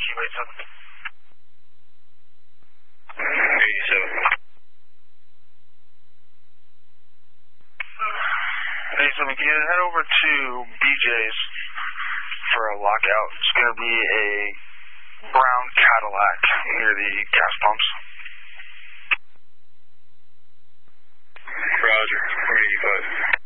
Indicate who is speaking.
Speaker 1: Q87.
Speaker 2: 87.
Speaker 1: 87, can you head over to BJ's for a lockout? It's going to be a brown Cadillac near the gas pumps.
Speaker 2: Roger, 85.